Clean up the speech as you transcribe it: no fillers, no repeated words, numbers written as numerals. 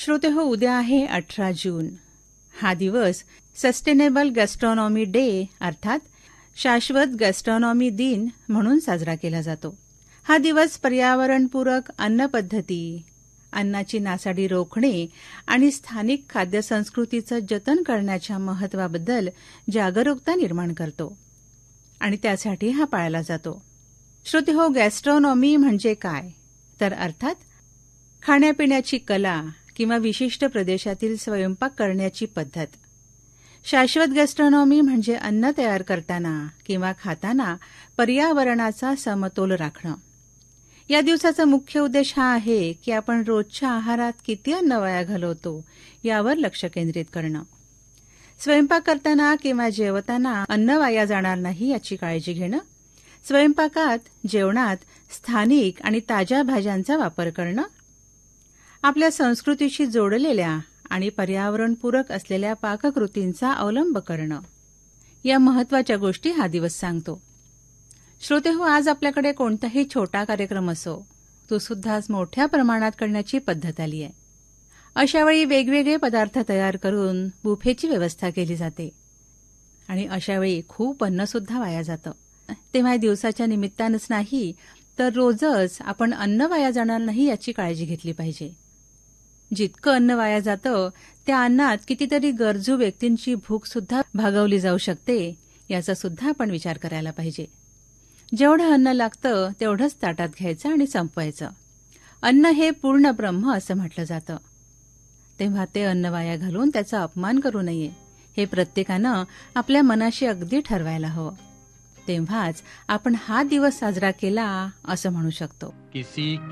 श्रोते हो, उद्या आहे 18 जून. हा दिवस सस्टेनेबल गॅस्ट्रॉनॉमी डे अर्थात शाश्वत गॅस्ट्रॉनॉमी दिन म्हणून साजरा केला जातो. हा दिवस पर्यावरणपूरक अन्नपद्धती, अन्नाची नासाडी रोखणे आणि स्थानिक खाद्यसंस्कृतीचं जतन करण्याच्या महत्त्वाबद्दल जागरूकता निर्माण करतो आणि त्यासाठी हा पाळला जातो. श्रोते हो, गॅस्ट्रॉनॉमी म्हणजे काय? तर अर्थात खाण्यापिण्याची कला किंवा विशिष्ट प्रदेशातील स्वयंपाक करण्याची पद्धत. शाश्वत गॅस्ट्रॉनॉमी म्हणजे अन्न तयार करताना किंवा खाताना पर्यावरणाचा समतोल राखणं. या दिवसाचा मुख्य उद्देश हा आहे की आपण रोजच्या आहारात किती अन्न वाया घालवतो यावर लक्ष केंद्रित करणं. स्वयंपाक करताना किंवा जेवताना अन्न वाया जाणार नाही याची काळजी घेणं. स्वयंपाकात, जेवणात स्थानिक आणि ताज्या भाज्यांचा वापर करणं. आपल्या संस्कृतीशी जोडलेल्या आणि पर्यावरणपूरक असलेल्या पाककृतींचा अवलंब करणं. या महत्त्वाच्या गोष्टी हा दिवस सांगतो. श्रोते हो, आज आपल्याकडे कोणताही छोटा कार्यक्रम असो, तो सुद्धा आज मोठ्या प्रमाणात करण्याची पद्धत आली आहे. अशावेळी वेगवेगळे पदार्थ तयार करून बुफेची व्यवस्था केली जाते आणि अशावेळी खूप अन्नसुद्धा वाया जातं. तेव्हा दिवसाच्या निमित्तानंच नाही तर रोजच आपण अन्न वाया जाणार नाही याची काळजी घेतली पाहिजे. जितकं अन्न वाया जातं त्या अन्नात कितीतरी गरजू व्यक्तींची भूक सुद्धा भागवली जाऊ शकते याचा सुद्धा आपण विचार करायला पाहिजे. जेवढं अन्न लागतं तेवढंच ताटात घ्यायचं आणि संपवायचं. अन्न हे पूर्ण ब्रह्म असं म्हटलं जातं. तेव्हा ते अन्न वाया घालून त्याचा अपमान करू नये हे प्रत्येकानं आपल्या मनाशी अगदी ठरवायला हवं. तेव्हाच आपण हा दिवस साजरा केला असं म्हणू शकतो.